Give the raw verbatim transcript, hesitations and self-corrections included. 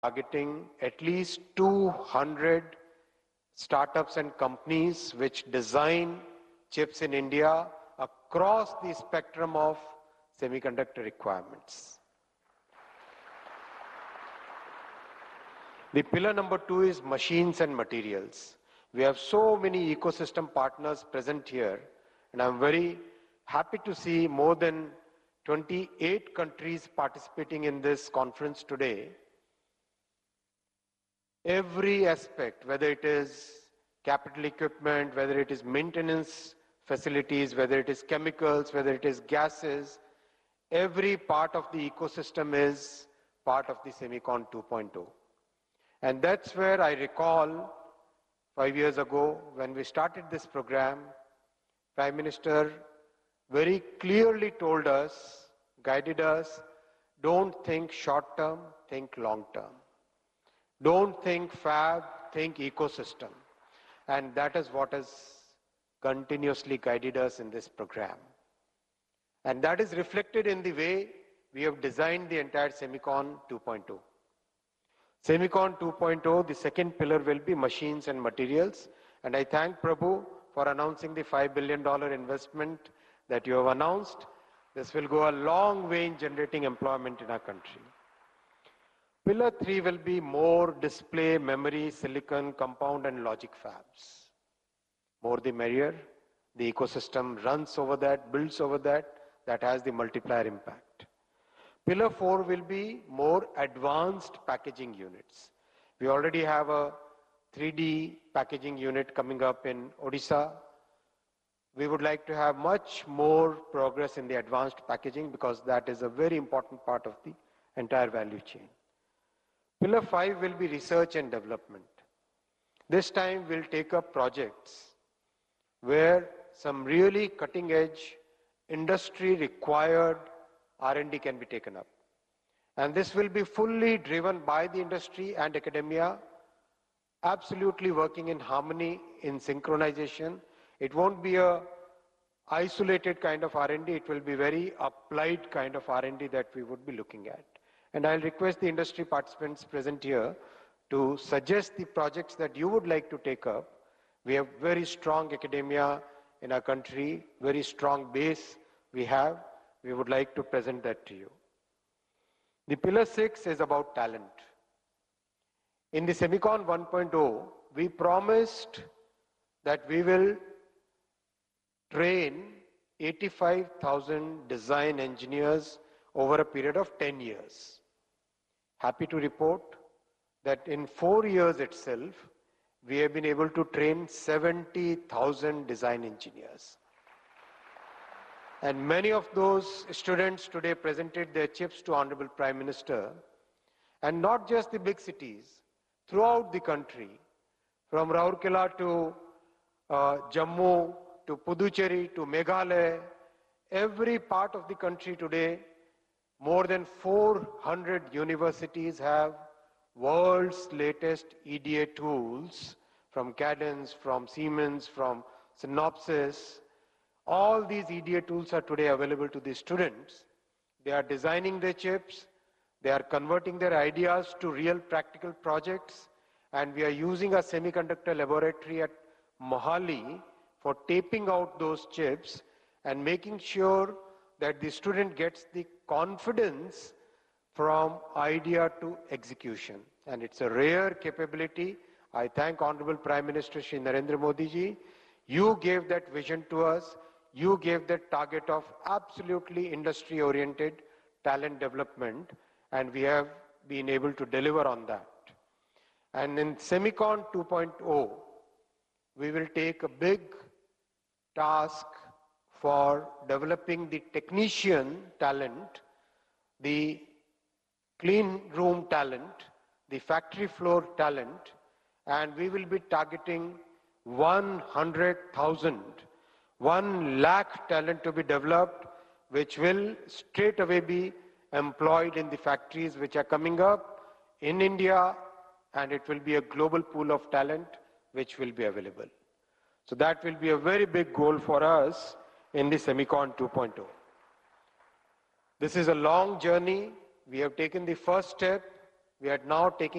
targeting at least two hundred startups and companies which design chips in India across the spectrum of semiconductor requirements. The pillar number two is machines and materials. We have so many ecosystem partners present here, and I'm very happy to see more than twenty-eight countries participating in this conference today. Every aspect, whether it is capital equipment, whether it is maintenance facilities, whether it is chemicals, whether it is gases, every part of the ecosystem is part of the Semicon two point oh. And that's where I recall five years ago when we started this program, Prime Minister very clearly told us, guided us, don't think short term, think long term. Don't think fab, think ecosystem. And that is what has continuously guided us in this program. And that is reflected in the way we have designed the entire Semicon two point oh. Semicon two point oh, the second pillar will be machines and materials. And I thank Prabhu for announcing the five billion dollars investment that you have announced. This will go a long way in generating employment in our country. Pillar three will be more display, memory, silicon, compound and logic fabs. More the merrier. The ecosystem runs over that, builds over that, that has the multiplier impact. Pillar four will be more advanced packaging units. We already have a three D packaging unit coming up in Odisha. We would like to have much more progress in the advanced packaging because that is a very important part of the entire value chain. Pillar five will be research and development. This time we'll take up projects where some really cutting edge industry required R and D can be taken up. And this will be fully driven by the industry and academia, absolutely working in harmony, in synchronization. It won't be a isolated kind of R and D, it will be very applied kind of R and D that we would be looking at. And I'll request the industry participants present here to suggest the projects that you would like to take up. We have very strong academia in our country, very strong base we have. We would like to present that to you. The pillar six is about talent. In the Semicon one point oh, we promised that we will train eighty-five thousand design engineers over a period of ten years. Happy to report that in four years itself, we have been able to train seventy thousand design engineers. And many of those students today presented their chips to Honorable Prime Minister, and not just the big cities, throughout the country, from Rourkela to uh, Jammu, to Puducherry, to Meghalaya, every part of the country today, more than four hundred universities have world's latest E D A tools from Cadence, from Siemens, from Synopsys. All these E D A tools are today available to the students. They are designing their chips, they are converting their ideas to real practical projects, and we are using a semiconductor laboratory at Mohali for taping out those chips and making sure that the student gets the confidence from idea to execution. And it's a rare capability. I thank Honorable Prime Minister Shri Narendra Modi ji. You gave that vision to us. You gave that target of absolutely industry-oriented talent development, and we have been able to deliver on that. And in Semicon two point oh, we will take a big task for developing the technician talent, the clean room talent, the factory floor talent, and we will be targeting one hundred thousand, one lakh talent to be developed, which will straight away be employed in the factories which are coming up in India, and it will be a global pool of talent which will be available. So that will be a very big goal for us in the Semicon two point oh. This is a long journey. We have taken the first step. We are now taking